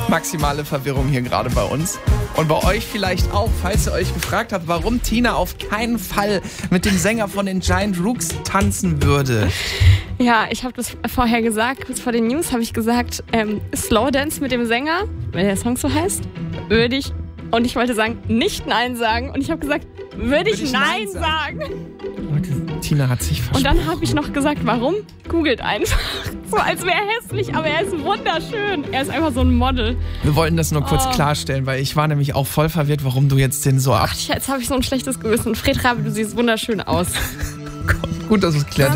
Maximale Verwirrung hier gerade bei uns. Und bei euch vielleicht auch, falls ihr euch gefragt habt, warum Tina auf keinen Fall mit dem Sänger von den Giant Rooks tanzen würde. Ja, ich habe das vorher gesagt, kurz vor den News habe ich gesagt, Slow Dance mit dem Sänger, wenn der Song so heißt, würde ich, und ich wollte sagen, nicht Nein sagen. Und ich habe gesagt, würde ich Nein sagen. Leute, Tina hat sich versprochen. Und dann habe ich noch gesagt, warum? Googelt einfach. So, als wäre er hässlich, aber er ist wunderschön. Er ist einfach so ein Model. Wir wollten das nur kurz klarstellen, weil ich war nämlich auch voll verwirrt, warum du jetzt den so Ach, jetzt habe ich so ein schlechtes Gewissen. Fred Rabe, du siehst wunderschön aus. Gut, dass wir es geklärt haben.